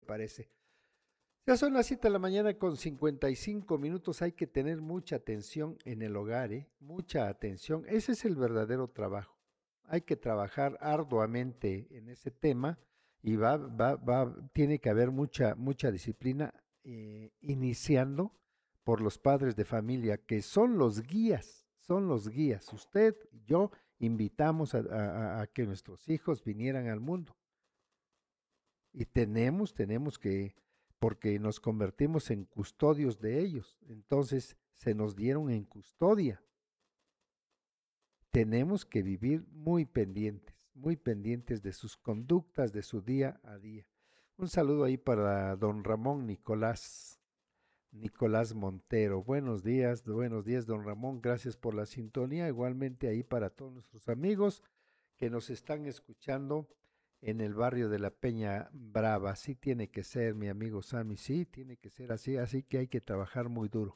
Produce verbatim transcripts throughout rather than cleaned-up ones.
parece? Ya son las siete de la mañana con cincuenta y cinco minutos. Hay que tener mucha atención en el hogar, ¿eh? Mucha atención. Ese es el verdadero trabajo. Hay que trabajar arduamente en ese tema y va, va, va, tiene que haber mucha, mucha disciplina, eh, iniciando por los padres de familia, que son los guías, son los guías. Usted y yo invitamos a, a- a que nuestros hijos vinieran al mundo y tenemos, tenemos que, porque nos convertimos en custodios de ellos, entonces se nos dieron en custodia. Tenemos que vivir muy pendientes, muy pendientes de sus conductas, de su día a día. Un saludo ahí para don Ramón Nicolás, Nicolás Montero. Buenos días, buenos días, don Ramón. Gracias por la sintonía. Igualmente ahí para todos nuestros amigos que nos están escuchando en el barrio de la Peña Brava. Así tiene que ser, mi amigo Sammy, sí, tiene que ser así, así que hay que trabajar muy duro.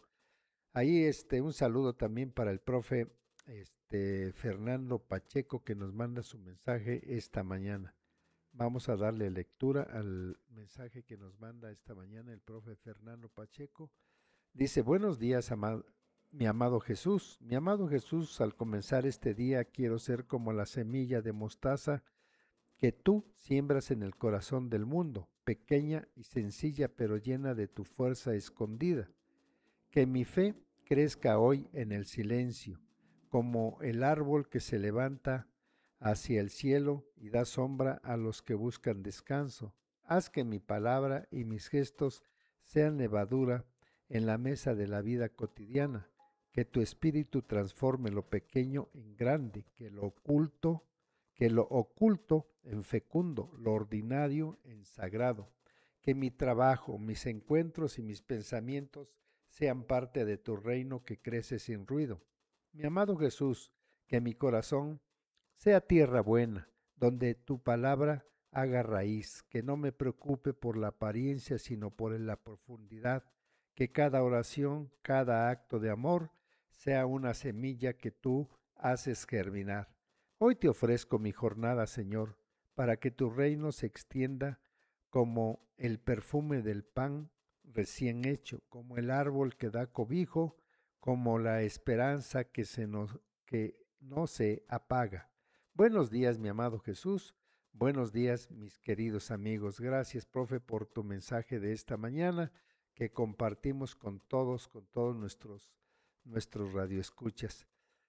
Ahí este, un saludo también para el profe este, Fernando Pacheco que nos manda su mensaje esta mañana. Vamos a darle lectura al mensaje que nos manda esta mañana el profe Fernando Pacheco. Dice, buenos días, amado, mi amado Jesús. Mi amado Jesús, al comenzar este día quiero ser como la semilla de mostaza que tú siembras en el corazón del mundo, pequeña y sencilla pero llena de tu fuerza escondida. Que mi fe crezca hoy en el silencio, como el árbol que se levanta hacia el cielo y da sombra a los que buscan descanso. Haz que mi palabra y mis gestos sean levadura en la mesa de la vida cotidiana, que tu espíritu transforme lo pequeño en grande, que lo oculto, que lo oculto en fecundo, lo ordinario en sagrado, que mi trabajo, mis encuentros y mis pensamientos sean parte de tu reino que crece sin ruido. Mi amado Jesús, que mi corazón sea tierra buena, donde tu palabra haga raíz, que no me preocupe por la apariencia, sino por la profundidad, que cada oración, cada acto de amor sea una semilla que tú haces germinar. Hoy te ofrezco mi jornada, Señor, para que tu reino se extienda como el perfume del pan recién hecho, como el árbol que da cobijo, como la esperanza que, se nos, que no se apaga. Buenos días, mi amado Jesús. Buenos días, mis queridos amigos. Gracias, profe, por tu mensaje de esta mañana que compartimos con todos, con todos nuestros, nuestros radioescuchas.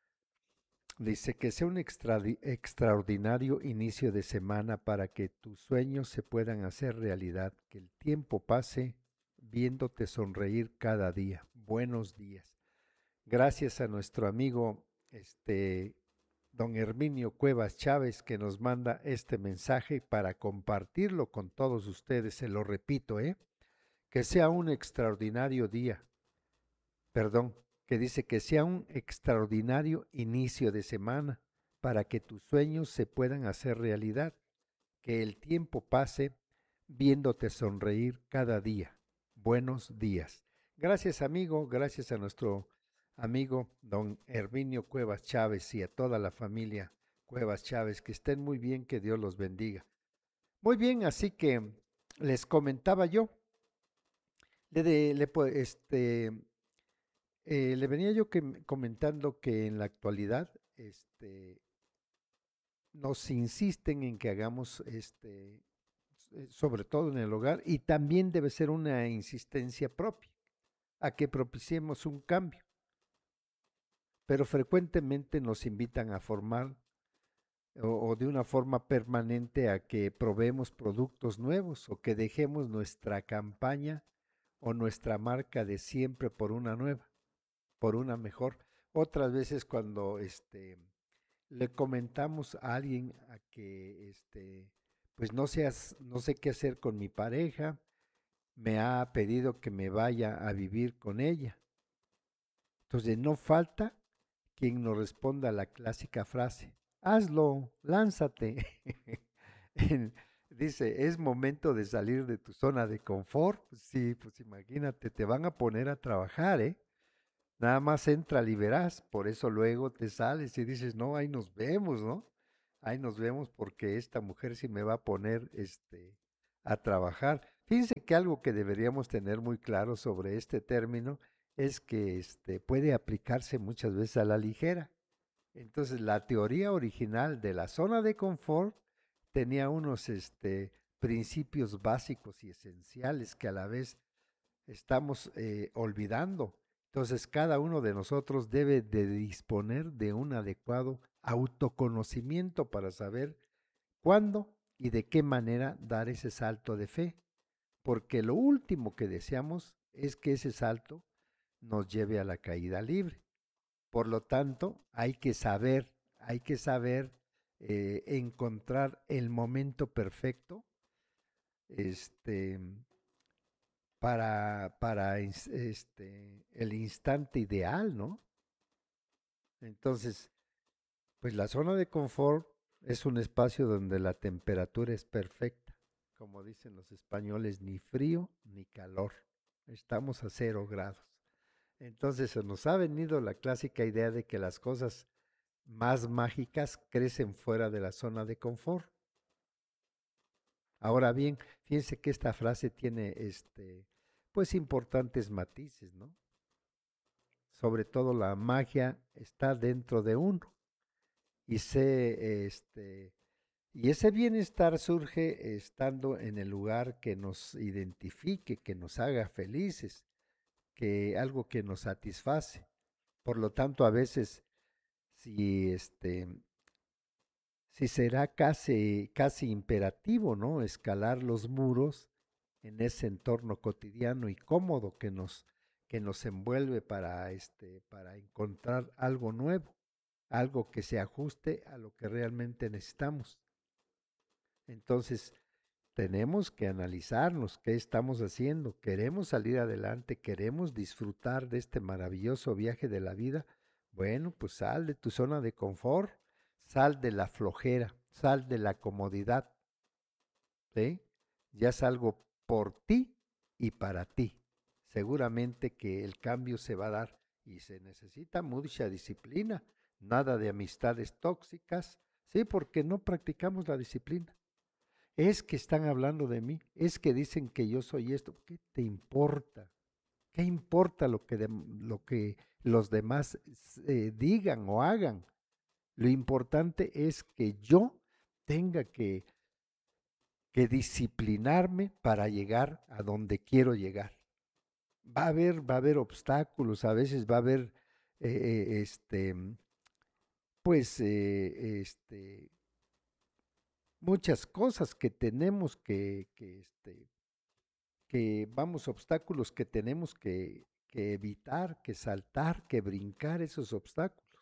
Dice que sea un extra, extraordinario inicio de semana para que tus sueños se puedan hacer realidad, que el tiempo pase viéndote sonreír cada día. Buenos días. Gracias a nuestro amigo este don Herminio Cuevas Chávez que nos manda este mensaje para compartirlo con todos ustedes. Se lo repito, ¿eh? Que sea un extraordinario día, perdón, que dice que sea un extraordinario inicio de semana para que tus sueños se puedan hacer realidad, que el tiempo pase viéndote sonreír cada día. Buenos días. Gracias amigo, gracias a nuestro amigo don Herminio Cuevas Chávez y a toda la familia Cuevas Chávez, que estén muy bien, que Dios los bendiga. Muy bien, así que les comentaba yo, le, de, le este, eh, le venía yo que, comentando que en la actualidad este, nos insisten en que hagamos, este, eh, sobre todo en el hogar, y también debe ser una insistencia propia, a que propiciemos un cambio, pero frecuentemente nos invitan a formar o, o de una forma permanente a que probemos productos nuevos o que dejemos nuestra campaña o nuestra marca de siempre por una nueva, por una mejor. Otras veces cuando este, le comentamos a alguien a que este, pues no seas, no sé qué hacer con mi pareja, me ha pedido que me vaya a vivir con ella. Entonces no falta quien nos responda a la clásica frase, hazlo, lánzate. Dice, es momento de salir de tu zona de confort. Pues sí, pues imagínate, te van a poner a trabajar, ¿eh? Nada más entra, liberas, por eso luego te sales y dices, no, ahí nos vemos, ¿no? Ahí nos vemos porque esta mujer sí me va a poner este, a trabajar. Fíjense que algo que deberíamos tener muy claro sobre este término es que este, puede aplicarse muchas veces a la ligera. Entonces, la teoría original de la zona de confort tenía unos este, principios básicos y esenciales que a la vez estamos eh, olvidando. Entonces, cada uno de nosotros debe de disponer de un adecuado autoconocimiento para saber cuándo y de qué manera dar ese salto de fe, porque lo último que deseamos es que ese salto nos lleve a la caída libre. Por lo tanto, hay que saber, hay que saber eh, encontrar el momento perfecto, este, para, para este, el instante ideal, ¿no? Entonces, pues la zona de confort es un espacio donde la temperatura es perfecta. Como dicen los españoles, ni frío ni calor. Estamos a cero grados. Entonces se nos ha venido la clásica idea de que las cosas más mágicas crecen fuera de la zona de confort. Ahora bien, fíjense que esta frase tiene este, pues importantes matices, ¿no? Sobre todo la magia está dentro de uno y se, este, y ese bienestar surge estando en el lugar que nos identifique, que nos haga felices, que algo que nos satisface. Por lo tanto, a veces si este si será casi casi imperativo, ¿no? Escalar los muros en ese entorno cotidiano y cómodo que nos que nos envuelve para este para encontrar algo nuevo, algo que se ajuste a lo que realmente necesitamos. Entonces, tenemos que analizarnos qué estamos haciendo. ¿Queremos salir adelante? ¿Queremos disfrutar de este maravilloso viaje de la vida? Bueno, pues sal de tu zona de confort, sal de la flojera, sal de la comodidad, ¿sí? Ya es algo por ti y para ti. Seguramente que el cambio se va a dar y se necesita mucha disciplina, nada de amistades tóxicas, ¿sí? Porque no practicamos la disciplina. Es que están hablando de mí, es que dicen que yo soy esto. ¿Qué te importa? ¿Qué importa lo que, de, lo que los demás eh, digan o hagan? Lo importante es que yo tenga que, que disciplinarme para llegar a donde quiero llegar. Va a haber, va a haber obstáculos, a veces va a haber, eh, eh, este, pues, eh, este, muchas cosas que tenemos que, que, este, que vamos, obstáculos que tenemos que, que evitar, que saltar, que brincar esos obstáculos.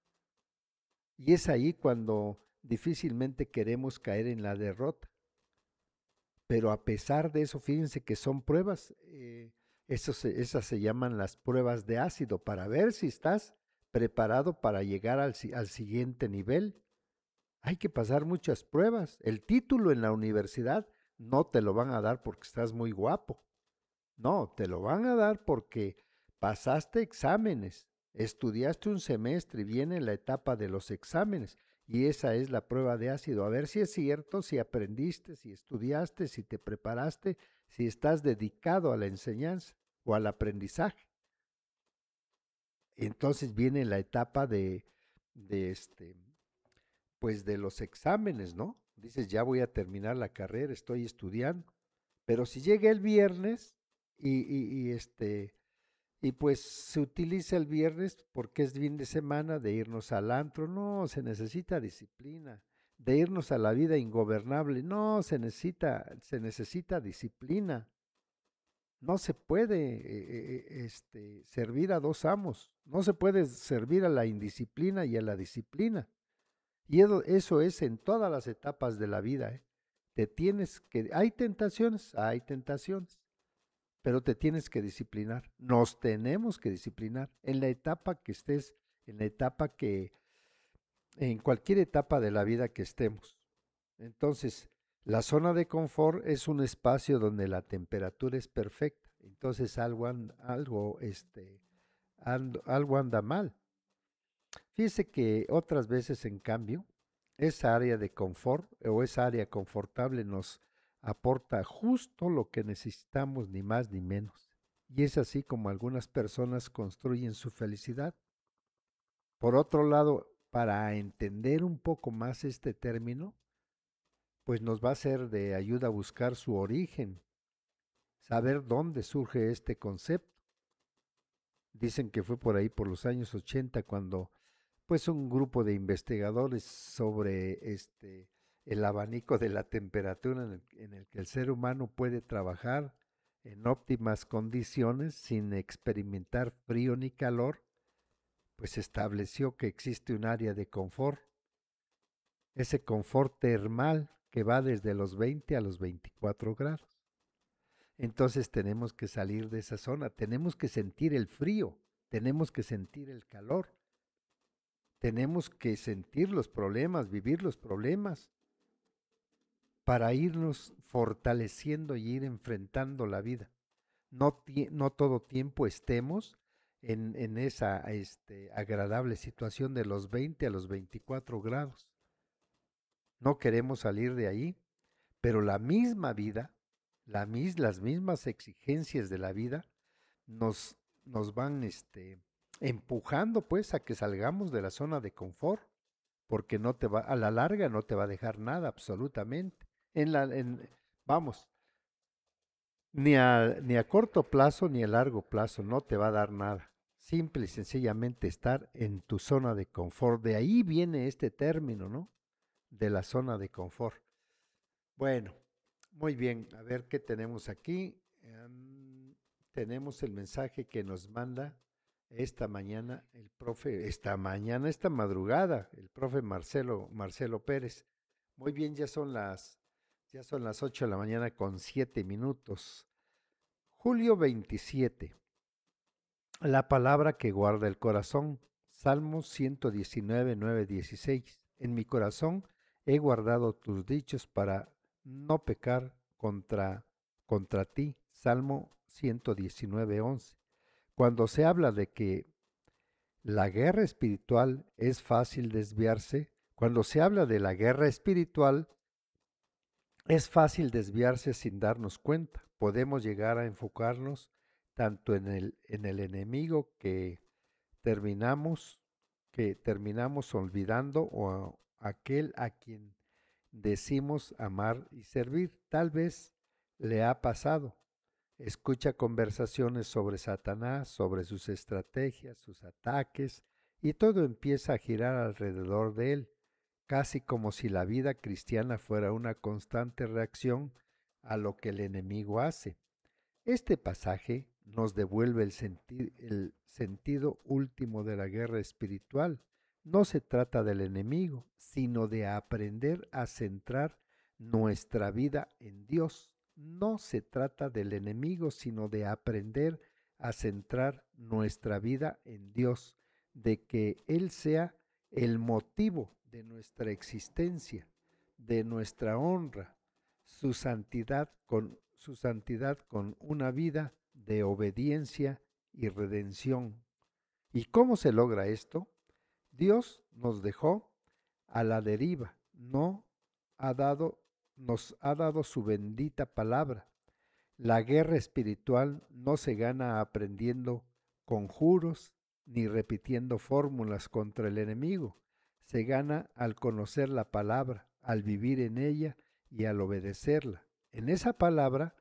Y es ahí cuando difícilmente queremos caer en la derrota. Pero a pesar de eso, fíjense que son pruebas, eh, eso se- esas se llaman las pruebas de ácido, para ver si estás preparado para llegar al, si- al siguiente nivel. Hay que pasar muchas pruebas. El título en la universidad no te lo van a dar porque estás muy guapo. No, te lo van a dar porque pasaste exámenes, estudiaste un semestre y viene la etapa de los exámenes y esa es la prueba de ácido. A ver si es cierto, si aprendiste, si estudiaste, si te preparaste, si estás dedicado a la enseñanza o al aprendizaje. Entonces viene la etapa de, de este, pues de los exámenes, ¿no? Dices, ya voy a terminar la carrera, estoy estudiando. Pero si llega el viernes y, y, y este y pues se utiliza el viernes porque es fin de semana de irnos al antro. No, se necesita disciplina. De irnos a la vida ingobernable. No, se necesita, se necesita disciplina. No se puede eh, eh, este, servir a dos amos. No se puede servir a la indisciplina y a la disciplina. Y eso, eso es en todas las etapas de la vida. ¿Eh? Te tienes que... Hay tentaciones, hay tentaciones, pero te tienes que disciplinar. Nos tenemos que disciplinar en la etapa que estés, en la etapa que, en cualquier etapa de la vida que estemos. Entonces, la zona de confort es un espacio donde la temperatura es perfecta. Entonces, algo, and, algo, este, and, algo anda mal. Fíjese que otras veces, en cambio, esa área de confort o esa área confortable nos aporta justo lo que necesitamos, ni más ni menos. Y es así como algunas personas construyen su felicidad. Por otro lado, para entender un poco más este término, pues nos va a ser de ayuda a buscar su origen, saber dónde surge este concepto. Dicen que fue por ahí por los años ochenta cuando pues un grupo de investigadores sobre este el abanico de la temperatura en el, en el que el ser humano puede trabajar en óptimas condiciones sin experimentar frío ni calor, pues estableció que existe un área de confort, ese confort termal que va desde los veinte a los veinticuatro grados. Entonces tenemos que salir de esa zona, tenemos que sentir el frío, tenemos que sentir el calor, tenemos que sentir los problemas, vivir los problemas, para irnos fortaleciendo y ir enfrentando la vida. No, no todo tiempo estemos en, en esa este, agradable situación de los veinte a los veinticuatro grados. No queremos salir de ahí, pero la misma vida, la mis, las mismas exigencias de la vida nos, nos van este, empujando pues a que salgamos de la zona de confort, porque no te va, a la larga no te va a dejar nada absolutamente. En la, en, vamos, ni a, ni a corto plazo ni a largo plazo no te va a dar nada. Simple y sencillamente estar en tu zona de confort. De ahí viene este término, ¿no? De la zona de confort. Bueno, muy bien. A ver qué tenemos aquí. Um, tenemos el mensaje que nos manda esta mañana el profe, esta mañana, esta madrugada, el profe Marcelo, Marcelo Pérez. Muy bien, ya son las, ya son las ocho de la mañana con siete minutos. Julio veintisiete. La palabra que guarda el corazón. Salmos ciento diecinueve, nueve, dieciséis. En mi corazón he guardado tus dichos para no pecar contra, contra ti. Salmo ciento diecinueve, once. Cuando se habla de que la guerra espiritual es fácil desviarse, cuando se habla de la guerra espiritual, es fácil desviarse sin darnos cuenta. Podemos llegar a enfocarnos tanto en el, en el enemigo que terminamos, que terminamos olvidando o a aquel a quien decimos amar y servir. Tal vez le ha pasado. Escucha conversaciones sobre Satanás, sobre sus estrategias, sus ataques, y todo empieza a girar alrededor de él, casi como si la vida cristiana fuera una constante reacción a lo que el enemigo hace. Este pasaje nos devuelve el, senti el sentido último de la guerra espiritual. No se trata del enemigo, sino de aprender a centrar nuestra vida en Dios. No se trata del enemigo, sino de aprender a centrar nuestra vida en Dios, de que Él sea el motivo de nuestra existencia, de nuestra honra, su santidad con su santidad con una vida de obediencia y redención. ¿Y cómo se logra esto? Dios nos dejó a la deriva, no ha dado, nos ha dado su bendita palabra. La guerra espiritual no se gana aprendiendo conjuros ni repitiendo fórmulas contra el enemigo. Se gana al conocer la palabra, al vivir en ella y al obedecerla. En esa palabra,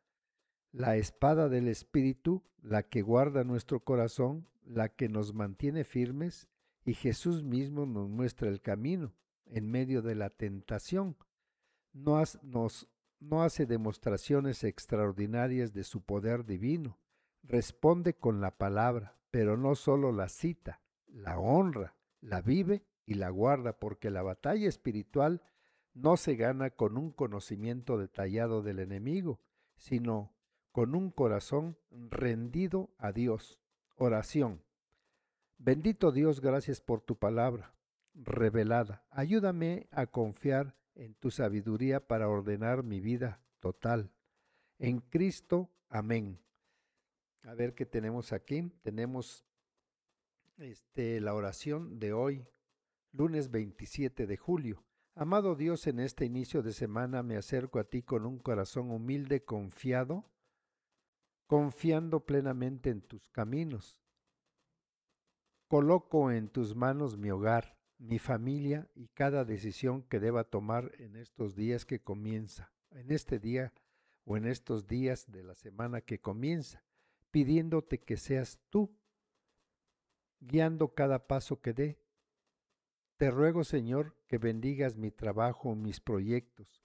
la espada del Espíritu, la que guarda nuestro corazón, la que nos mantiene firmes, y Jesús mismo nos muestra el camino en medio de la tentación. No, has, nos, no hace demostraciones extraordinarias de su poder divino. Responde con la palabra, pero no solo la cita, la honra, la vive y la guarda, porque la batalla espiritual no se gana con un conocimiento detallado del enemigo, sino con un corazón rendido a Dios. Oración. Bendito Dios, gracias por tu palabra revelada. Ayúdame a confiar en tu sabiduría para ordenar mi vida total. En Cristo, amén. A ver qué tenemos aquí. Tenemos este, la oración de hoy, lunes veintisiete de julio. Amado Dios, en este inicio de semana me acerco a ti con un corazón humilde, confiado, confiando plenamente en tus caminos. Coloco en tus manos mi hogar, mi familia y cada decisión que deba tomar en estos días que comienza, en este día o en estos días de la semana que comienza, pidiéndote que seas tú guiando cada paso que dé. Te ruego, Señor, que bendigas mi trabajo, mis proyectos,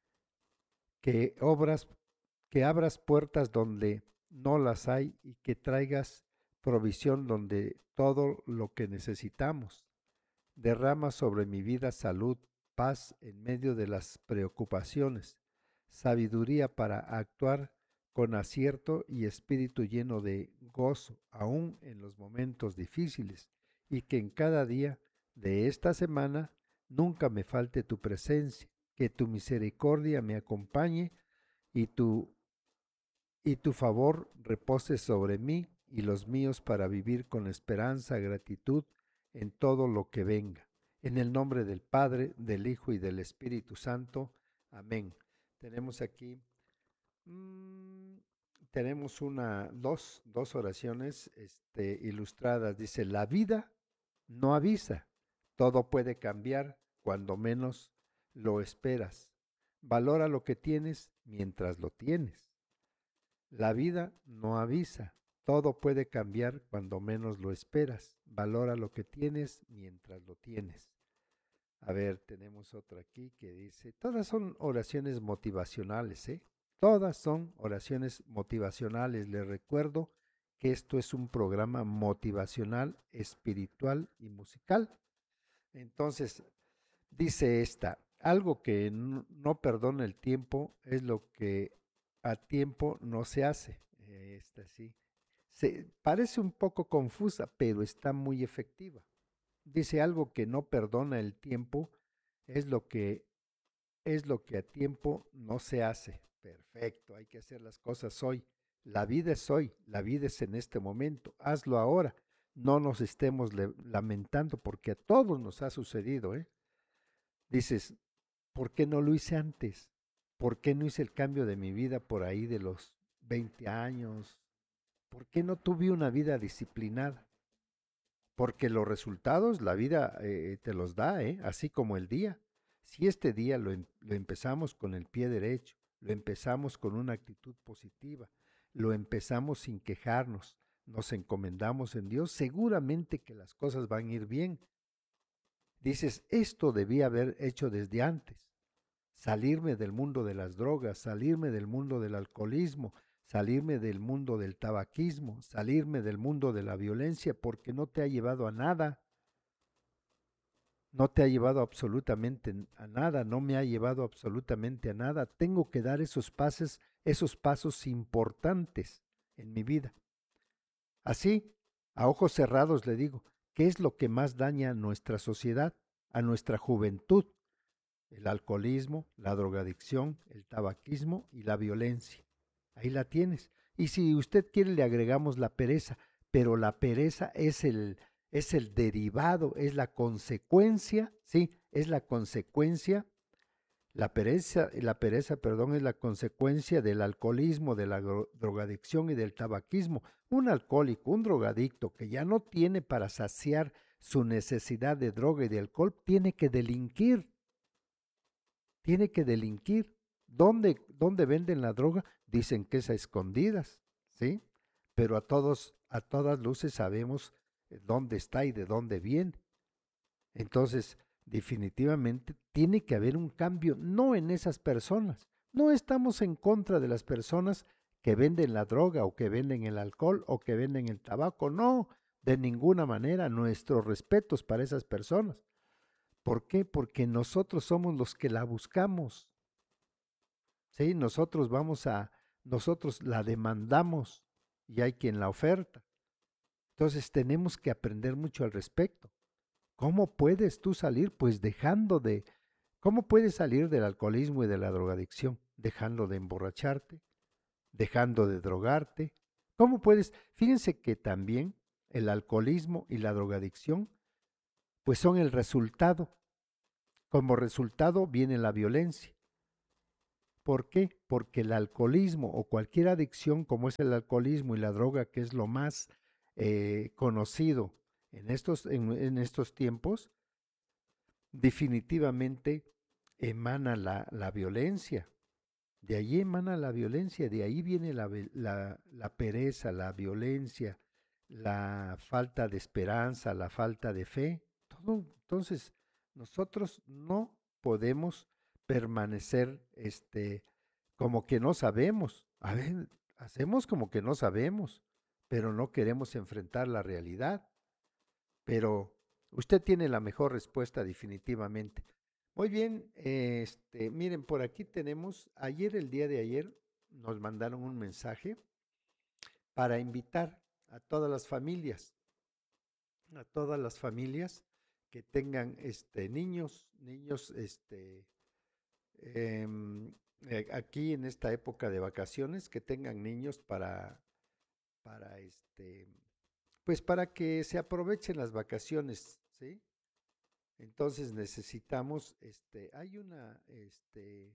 que obras, que abras puertas donde no las hay y que traigas provisión donde todo lo que necesitamos. Derrama sobre mi vida salud, paz en medio de las preocupaciones, sabiduría para actuar con acierto y espíritu lleno de gozo, aún en los momentos difíciles, y que en cada día de esta semana nunca me falte tu presencia, que tu misericordia me acompañe y tu, y tu favor repose sobre mí y los míos para vivir con esperanza, gratitud en todo lo que venga. En el nombre del Padre, del Hijo y del Espíritu Santo. Amén. Tenemos aquí, mmm, tenemos una, dos, dos oraciones este, ilustradas. Dice, la vida no avisa. Todo puede cambiar cuando menos lo esperas. Valora lo que tienes mientras lo tienes. La vida no avisa. Todo puede cambiar cuando menos lo esperas. Valora lo que tienes mientras lo tienes. A ver, tenemos otra aquí que dice, todas son oraciones motivacionales, ¿eh? Todas son oraciones motivacionales. Les recuerdo que esto es un programa motivacional, espiritual y musical. Entonces, dice esta, algo que no, no perdona el tiempo es lo que a tiempo no se hace. Esta sí. Se, parece un poco confusa, pero está muy efectiva. Dice algo que no perdona el tiempo es lo que es lo que a tiempo no se hace. Perfecto, hay que hacer las cosas hoy. La vida es hoy, la vida es en este momento. Hazlo ahora. No nos estemos lamentando porque a todos nos ha sucedido, ¿eh? Dices, ¿por qué no lo hice antes? ¿Por qué no hice el cambio de mi vida por ahí de los veinte años? ¿Por qué no tuve una vida disciplinada? Porque los resultados la vida eh, te los da, ¿eh? Así como el día. Si este día lo, em lo empezamos con el pie derecho, lo empezamos con una actitud positiva, lo empezamos sin quejarnos, nos encomendamos en Dios, seguramente que las cosas van a ir bien. Dices, esto debía haber hecho desde antes. Salirme del mundo de las drogas, salirme del mundo del alcoholismo, salirme del mundo del tabaquismo, salirme del mundo de la violencia, porque no te ha llevado a nada, no te ha llevado absolutamente a nada, no me ha llevado absolutamente a nada. Tengo que dar esos pasos, esos pasos importantes en mi vida. Así, a ojos cerrados le digo, ¿qué es lo que más daña a nuestra sociedad, a nuestra juventud? El alcoholismo, la drogadicción, el tabaquismo y la violencia. Ahí la tienes. Y si usted quiere le agregamos la pereza, pero la pereza es el, es el derivado, es la consecuencia, sí, es la consecuencia. La pereza, la pereza, perdón, es la consecuencia del alcoholismo, de la drogadicción y del tabaquismo. Un alcohólico, un drogadicto que ya no tiene para saciar su necesidad de droga y de alcohol, tiene que delinquir. Tiene que delinquir. ¿Dónde, dónde venden la droga? Dicen que es a escondidas, ¿sí? Pero a todos, a todas luces sabemos dónde está y de dónde viene. Entonces, definitivamente tiene que haber un cambio, no en esas personas. No estamos en contra de las personas que venden la droga o que venden el alcohol o que venden el tabaco. No, de ninguna manera. Nuestros respetos para esas personas. ¿Por qué? Porque nosotros somos los que la buscamos. Sí, nosotros vamos a, nosotros la demandamos y hay quien la oferta. Entonces tenemos que aprender mucho al respecto. ¿Cómo puedes tú salir? Pues dejando de, ¿cómo puedes salir del alcoholismo y de la drogadicción? Dejando de emborracharte, dejando de drogarte. ¿Cómo puedes? Fíjense que también el alcoholismo y la drogadicción, pues son el resultado Como resultado viene la violencia. ¿Por qué? Porque el alcoholismo o cualquier adicción como es el alcoholismo y la droga, que es lo más eh, conocido en estos, en, en estos tiempos, definitivamente emana la, la violencia. De ahí emana la violencia, de ahí viene la, la, la pereza, la violencia, la falta de esperanza, la falta de fe. Todo, entonces, nosotros no podemos permanecer este, como que no sabemos. A ver, hacemos como que no sabemos, pero no queremos enfrentar la realidad. Pero usted tiene la mejor respuesta definitivamente. Muy bien, este, miren, por aquí tenemos, ayer, el día de ayer, nos mandaron un mensaje para invitar a todas las familias, a todas las familias que tengan este, niños, niños este, em, eh, aquí en esta época de vacaciones, que tengan niños para, para este, pues para que se aprovechen las vacaciones, ¿sí? Entonces necesitamos, este, hay una, este,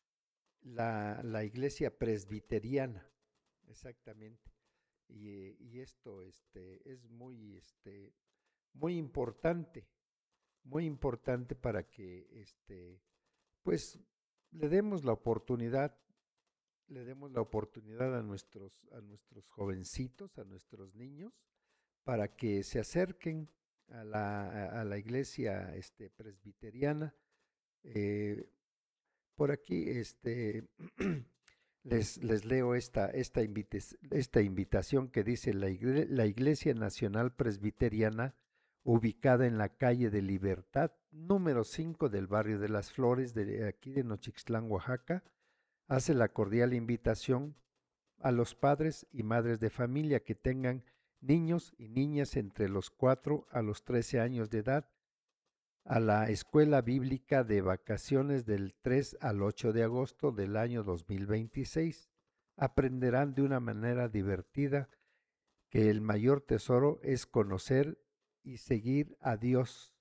la, la iglesia presbiteriana, exactamente. Y, y esto, este, es muy, este, muy importante, muy importante para que, este, pues, le demos la oportunidad, le demos la oportunidad a nuestros, a nuestros jovencitos, a nuestros niños, para que se acerquen a la, a la iglesia este, presbiteriana. Eh, por aquí este, les, les, leo esta, esta, invites, esta invitación que dice la, igle, la Iglesia Nacional Presbiteriana, ubicada en la calle de Libertad, número cinco del barrio de Las Flores, de aquí de Nochixtlán, Oaxaca, hace la cordial invitación a los padres y madres de familia que tengan niños y niñas entre los cuatro a los trece años de edad a la Escuela Bíblica de Vacaciones del tres al ocho de agosto del año dos mil veintiséis. Aprenderán de una manera divertida que el mayor tesoro es conocer y seguir a Dios.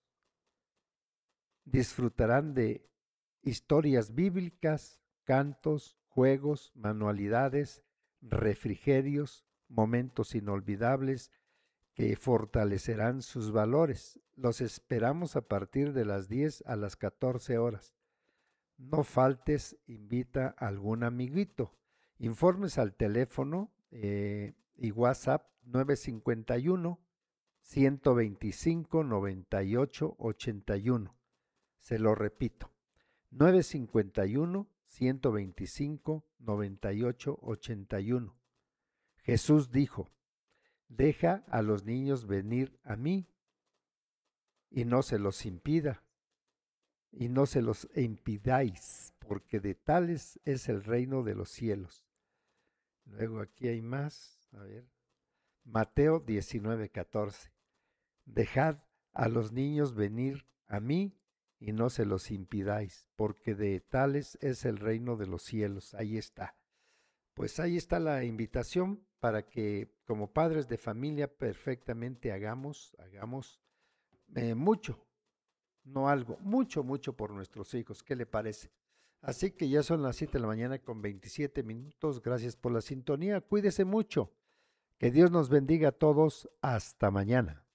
Disfrutarán de historias bíblicas, cantos, juegos, manualidades, refrigerios, momentos inolvidables que fortalecerán sus valores. Los esperamos a partir de las diez a las catorce horas. No faltes, invita a algún amiguito. Informes al teléfono eh, y WhatsApp nueve cinco uno, ciento veinticinco, noventa y ocho, ochenta y uno. Se lo repito, nueve cinco uno, ciento veinticinco, noventa y ocho, ochenta y uno. Jesús dijo: deja a los niños venir a mí y no se los impida, y no se los impidáis, porque de tales es el reino de los cielos. Luego aquí hay más, a ver, Mateo diecinueve, catorce. Dejad a los niños venir a mí y no se los impidáis, porque de tales es el reino de los cielos. Ahí está. Pues ahí está la invitación para que como padres de familia perfectamente hagamos, hagamos eh, mucho, no algo, mucho, mucho por nuestros hijos. ¿Qué le parece? Así que ya son las siete de la mañana con veintisiete minutos. Gracias por la sintonía. Cuídese mucho. Que Dios nos bendiga a todos. Hasta mañana.